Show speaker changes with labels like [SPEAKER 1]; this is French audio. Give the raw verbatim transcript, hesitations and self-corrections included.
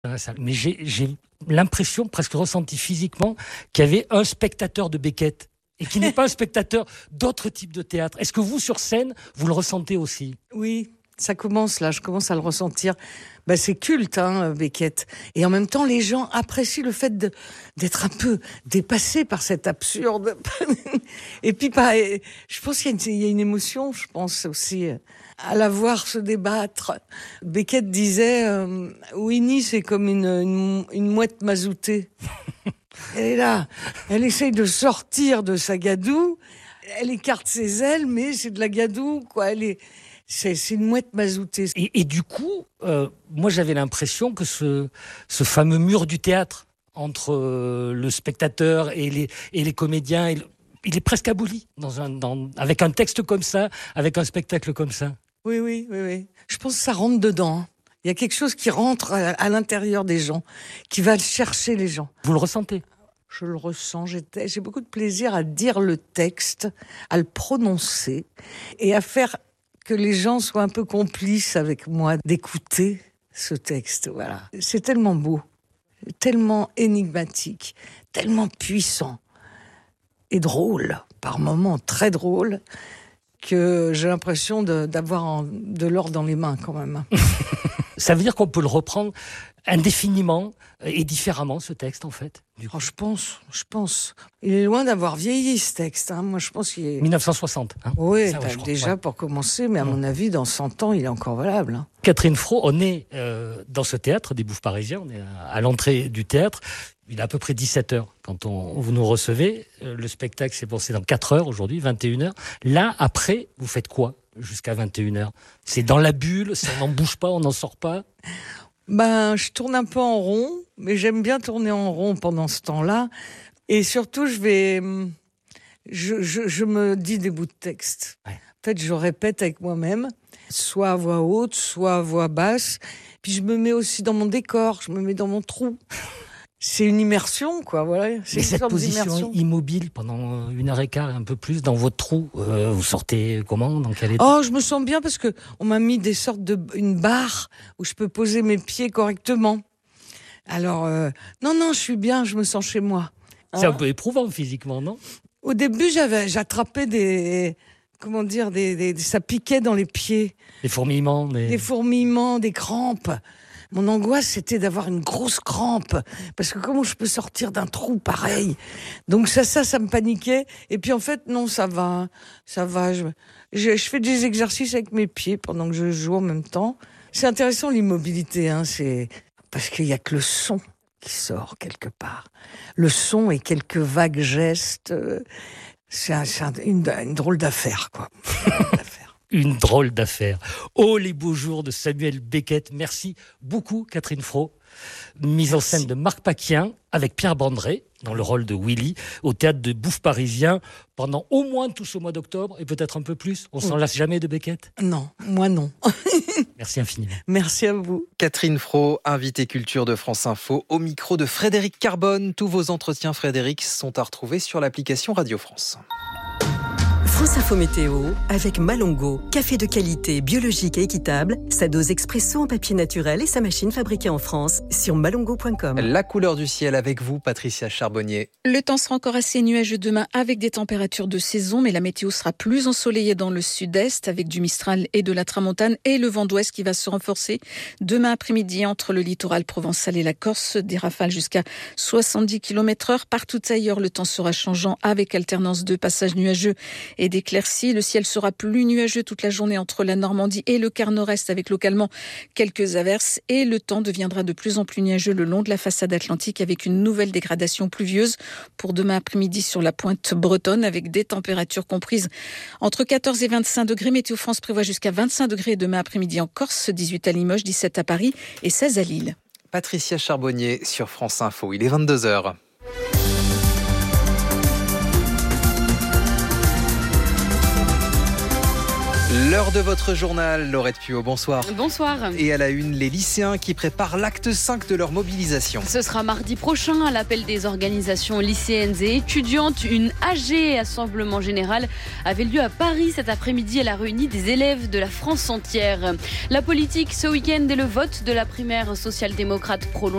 [SPEAKER 1] Mais j'ai, j'ai l'impression, presque ressenti physiquement, qu'il y avait un spectateur de Beckett et qui n'est pas un spectateur d'autres types de théâtre. Est-ce que vous, sur scène, vous le ressentez aussi ?
[SPEAKER 2] Oui, ça commence là, je commence à le ressentir. Ben, c'est culte, hein, Beckett. Et en même temps, les gens apprécient le fait de, d'être un peu dépassés par cet absurde. Et puis, pas, je pense qu'il y a, une, il y a une émotion, je pense aussi, à la voir se débattre. Beckett disait, euh, Winnie, c'est comme une, une, une mouette mazoutée. Elle est là, elle essaye de sortir de sa gadoue, elle écarte ses ailes, mais c'est de la gadoue, quoi. Elle est, c'est, c'est une mouette mazoutée.
[SPEAKER 1] Et, et du coup, euh, moi j'avais l'impression que ce, ce fameux mur du théâtre entre euh, le spectateur et les, et les comédiens, il, il est presque aboli dans un, dans, avec un texte comme ça, avec un spectacle comme ça.
[SPEAKER 2] Oui, oui, oui, oui. Je pense que ça rentre dedans. Il y a quelque chose qui rentre à, à l'intérieur des gens, qui va chercher les gens.
[SPEAKER 1] Vous le ressentez ?
[SPEAKER 2] Je le ressens. J'ai, j'ai beaucoup de plaisir à dire le texte, à le prononcer et à faire que les gens soient un peu complices avec moi d'écouter ce texte. Voilà. C'est tellement beau, tellement énigmatique, tellement puissant et drôle, par moments très drôle, que j'ai l'impression de, d'avoir en, de l'or dans les mains quand même.
[SPEAKER 1] Ça veut dire qu'on peut le reprendre indéfiniment et différemment, ce texte, en fait. Du coup.
[SPEAKER 2] Oh, je pense, je pense. Il est loin d'avoir vieilli, ce texte. Hein. Moi, je pense qu'il est...
[SPEAKER 1] dix-neuf cent soixante. Hein.
[SPEAKER 2] Oui,
[SPEAKER 1] Ça, ouais,
[SPEAKER 2] bah, déjà
[SPEAKER 1] ouais.
[SPEAKER 2] pour commencer, mais à mon avis, dans cent ans, il est encore valable. Hein.
[SPEAKER 1] Catherine Fro, on est euh, dans ce théâtre des Bouffes Parisiens, on est à, à l'entrée du théâtre. Il est à peu près dix-sept heures quand on, vous nous recevez. Euh, le spectacle s'est passé dans quatre heures aujourd'hui, vingt et une heures. Là, après, vous faites quoi jusqu'à vingt et une heures ? C'est dans la bulle, ça n'en bouge pas, on n'en sort pas ?
[SPEAKER 2] Ben, je tourne un peu en rond, mais j'aime bien tourner en rond pendant ce temps-là. Et surtout, je vais, je, je, je me dis des bouts de texte. Ouais. En fait, je répète avec moi-même, soit à voix haute, soit à voix basse. Puis je me mets aussi dans mon décor, je me mets dans mon trou. C'est une immersion, quoi, voilà. C'est
[SPEAKER 1] Mais
[SPEAKER 2] une
[SPEAKER 1] cette
[SPEAKER 2] sorte
[SPEAKER 1] position
[SPEAKER 2] d'immersion.
[SPEAKER 1] immobile pendant une heure et quart et un peu plus dans votre trou, euh, vous sortez comment ? Dans quel état ?
[SPEAKER 2] Oh, je me sens bien parce que on m'a mis des sortes de une barre où je peux poser mes pieds correctement. Alors, euh, non, non, je suis bien, je me sens chez moi. Hein ?
[SPEAKER 1] C'est un peu éprouvant physiquement, non ?
[SPEAKER 2] Au début, j'avais, j'attrapais des, comment dire, des, des, ça piquait dans les pieds.
[SPEAKER 1] Des fourmillements, des...
[SPEAKER 2] Des fourmillements, des crampes. Mon angoisse, c'était d'avoir une grosse crampe. Parce que comment je peux sortir d'un trou pareil ? Donc ça, ça, ça me paniquait. Et puis en fait, non, ça va. Ça va. Je, je, je fais des exercices avec mes pieds pendant que je joue en même temps. C'est intéressant, l'immobilité. Hein, c'est parce qu'il n'y a que le son qui sort quelque part. Le son et quelques vagues gestes. C'est, un, c'est un, une, une drôle d'affaire, quoi.
[SPEAKER 1] Une drôle d'affaire. Oh, les beaux jours de Samuel Beckett. Merci beaucoup, Catherine Fro. Mise en scène de Marc Paquien avec Pierre Bandré dans le rôle de Willy au théâtre de Bouffes Parisiens pendant au moins tout ce mois d'octobre et peut-être un peu plus. On s'en lasse jamais de Beckett ?
[SPEAKER 2] Non, moi non.
[SPEAKER 1] Merci infiniment.
[SPEAKER 2] Merci à vous.
[SPEAKER 3] Catherine Fro, invitée culture de France Info, au micro de Frédéric Carbone. Tous vos entretiens, Frédéric, sont à retrouver sur l'application Radio France.
[SPEAKER 4] France Info Météo avec Malongo, café de qualité, biologique et équitable, sa dose expresso en papier naturel et sa machine fabriquée en France sur malongo point com.
[SPEAKER 3] La couleur du ciel avec vous, Patricia Charbonnier.
[SPEAKER 5] Le temps sera encore assez nuageux demain avec des températures de saison, mais la météo sera plus ensoleillée dans le sud-est avec du Mistral et de la Tramontane et le vent d'ouest qui va se renforcer demain après-midi entre le littoral provençal et la Corse, des rafales jusqu'à soixante-dix kilomètres heure. Partout ailleurs, le temps sera changeant avec alternance de passages nuageux et d'éclaircies. Le ciel sera plus nuageux toute la journée entre la Normandie et le quart nord-est avec localement quelques averses et le temps deviendra de plus en plus nuageux le long de la façade atlantique avec une nouvelle dégradation pluvieuse pour demain après-midi sur la pointe bretonne avec des températures comprises entre quatorze et vingt-cinq degrés. Météo France prévoit jusqu'à vingt-cinq degrés demain après-midi en Corse, dix-huit à Limoges, dix-sept à Paris et seize à Lille.
[SPEAKER 3] Patricia Charbonnier sur France Info. Il est vingt-deux heures. L'heure de votre journal, Laurette Puot, bonsoir.
[SPEAKER 6] Bonsoir.
[SPEAKER 3] Et à la une, les lycéens qui préparent l'acte cinq de leur mobilisation.
[SPEAKER 6] Ce sera mardi prochain à l'appel des organisations lycéennes et étudiantes. Une A G, Assemblement Général, avait lieu à Paris cet après-midi. Elle a réuni des élèves de la France entière. La politique ce week-end et le vote de la primaire social-démocrate prolongée.